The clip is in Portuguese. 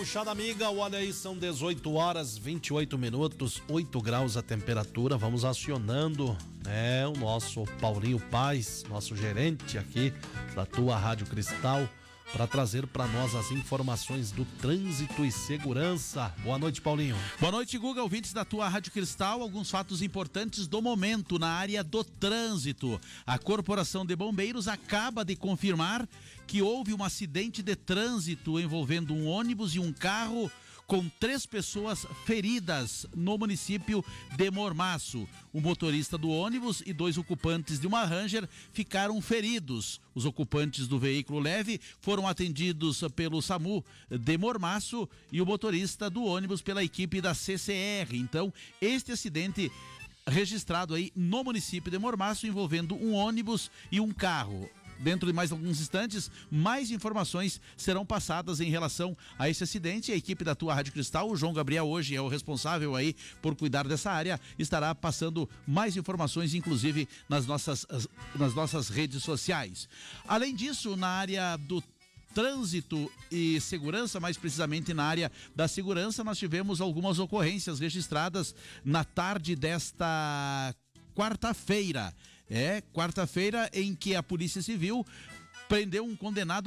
gauchada amiga, olha aí, são 18 horas 28 minutos, 8 graus a temperatura. Vamos acionando o nosso Paulinho Paz, nosso gerente aqui da tua Rádio Cristal, para trazer para nós as informações do trânsito e segurança. Boa noite, Paulinho. Boa noite, Guga, ouvintes da tua Rádio Cristal. Alguns fatos importantes do momento na área do trânsito. A Corporação de Bombeiros acaba de confirmar que houve um acidente de trânsito envolvendo um ônibus e um carro com 3 pessoas feridas no município de Mormaço. O motorista do ônibus e 2 ocupantes de uma Ranger ficaram feridos. Os ocupantes do veículo leve foram atendidos pelo SAMU de Mormaço e o motorista do ônibus pela equipe da CCR. Então, este acidente registrado aí no município de Mormaço envolvendo um ônibus e um carro. Dentro de mais alguns instantes, mais informações serão passadas em relação a esse acidente. A equipe da tua Rádio Cristal, o João Gabriel hoje é o responsável aí por cuidar dessa área, estará passando mais informações, inclusive nas nossas redes sociais. Além disso, na área do trânsito e segurança, mais precisamente na área da segurança, nós tivemos algumas ocorrências registradas na tarde desta quarta-feira. Quarta-feira em que a Polícia Civil prendeu um condenado